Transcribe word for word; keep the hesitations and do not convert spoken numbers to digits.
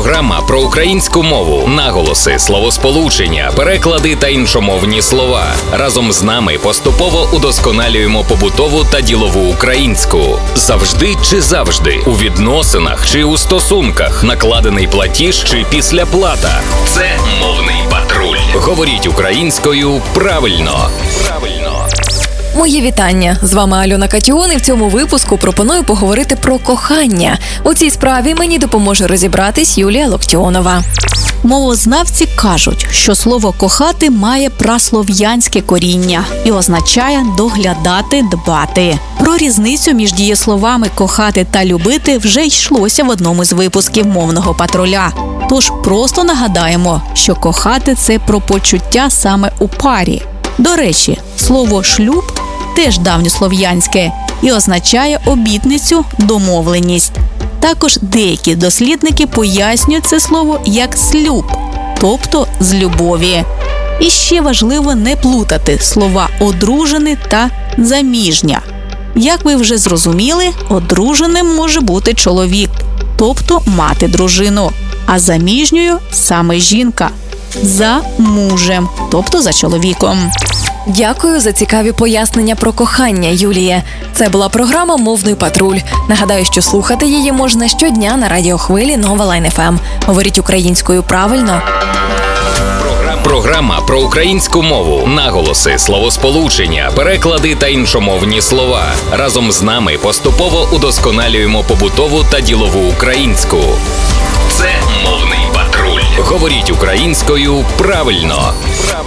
Програма про українську мову, наголоси, словосполучення, переклади та іншомовні слова. Разом з нами поступово удосконалюємо побутову та ділову українську. Завжди чи завжди, у відносинах чи у стосунках, накладений платіж чи післяплата. Це мовний патруль. Говоріть українською правильно. Правильно. Мої вітання! З вами Альона Катіон, і в цьому випуску пропоную поговорити про кохання. У цій справі мені допоможе розібратись Юлія Локтіонова. Мовознавці кажуть, що слово «кохати» має праслов'янське коріння і означає «доглядати, дбати». Про різницю між дієсловами «кохати» та «любити» вже йшлося в одному з випусків мовного патруля. Тож просто нагадаємо, що кохати – це про почуття саме у парі. До речі, слово «шлюб» теж давньослов'янське і означає обітницю, домовленість. Також деякі дослідники пояснюють це слово як «слюб», тобто «з любові». І ще важливо не плутати слова «одружений» та «заміжня». Як ви вже зрозуміли, одруженим може бути чоловік, тобто мати дружину, а заміжньою – саме жінка. За мужем, тобто за чоловіком. Дякую за цікаві пояснення про кохання, Юлія. Це була програма «Мовний патруль». Нагадаю, що слухати її можна щодня на радіохвилі Нова Лайн еф ем. Говоріть українською правильно. Програма про українську мову, наголоси, словосполучення, переклади та іншомовні слова. Разом з нами поступово удосконалюємо побутову та ділову українську. Це мовний патруль. Говоріть українською правильно.